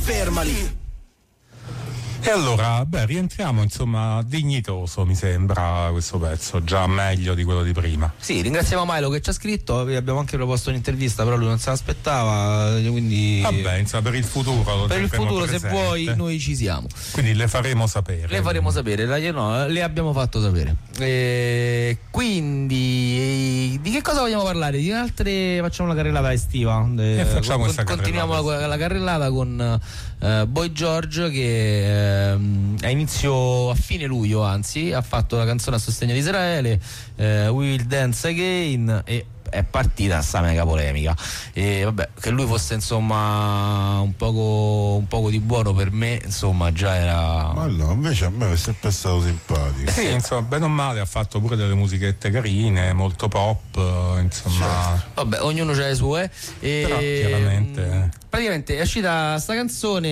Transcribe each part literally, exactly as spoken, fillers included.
fermali. E allora, beh, rientriamo, insomma, dignitoso mi sembra questo pezzo, già meglio di quello di prima. Sì, ringraziamo Milo che ci ha scritto, vi abbiamo anche proposto un'intervista, però lui non se l'aspettava, quindi... Vabbè, insomma, per il futuro lo Per il futuro, presente. se vuoi, noi ci siamo. Quindi le faremo sapere. Le faremo sapere, la- no, le abbiamo fatto sapere. E quindi, di che cosa vogliamo parlare? Di altre, facciamo la carrellata estiva. E Eh, facciamo con- questa continuiamo carrellata. la, la carrellata con eh, Boy George che ehm, a inizio, a fine luglio anzi, ha fatto la canzone a sostegno di Israele, eh, We Will Dance Again, e è partita sta mega polemica. E vabbè, che lui fosse insomma un poco un poco di buono per me, insomma, già era. Ma no, invece a me è sempre stato simpatico. Sì, insomma, bene o male ha fatto pure delle musichette carine, molto pop, eh, insomma. Vabbè, ognuno c'ha le sue. E, Però chiaramente. praticamente è uscita sta canzone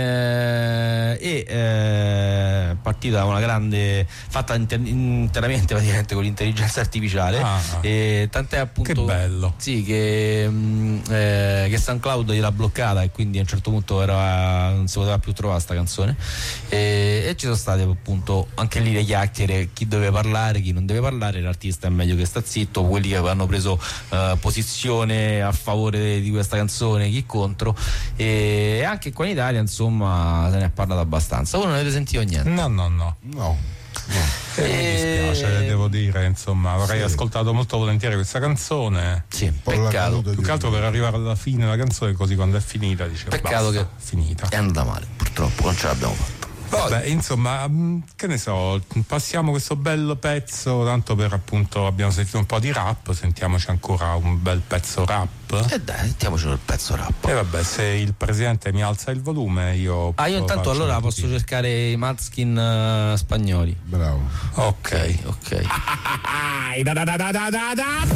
eh, e eh, partita una grande, fatta inter- interamente praticamente con l'intelligenza artificiale. Ah, E tant'è appunto che bello. sì, che, mh, eh, che SoundCloud gliel'ha bloccata e quindi a un certo punto era, non si poteva più trovare sta canzone, e, e ci sono state appunto anche lì le chiacchiere, chi deve parlare, chi non deve parlare, l'artista è meglio che sta zitto, quelli che hanno preso eh, posizione a favore di questa canzone, chi contro, e anche qua in Italia insomma se ne è parlato abbastanza. Voi non avete sentito niente? No, no, no. No. Eh, mi dispiace, devo dire, insomma, avrei Sì. ascoltato molto volentieri questa canzone. Sì, po' la peccato. caduta Più che altro per arrivare alla fine della canzone, così quando è finita dice Peccato basta, che finita. è andata male, purtroppo non ce l'abbiamo fatta. Vabbè, insomma, mh, che ne so, passiamo questo bello pezzo, tanto per appunto abbiamo sentito un po' di rap, sentiamoci ancora un bel pezzo rap. E dai, sentiamoci il pezzo rap. E vabbè, se il presidente mi alza il volume, io. Ah, io lo intanto faccio allora un posso pochino. cercare i Madskin uh, spagnoli. Bravo. Ok. Ok.